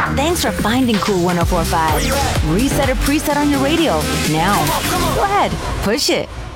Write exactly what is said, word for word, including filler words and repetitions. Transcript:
Thanks for finding Cool one oh four point five. Reset or preset on your radio. Now, go ahead, push it.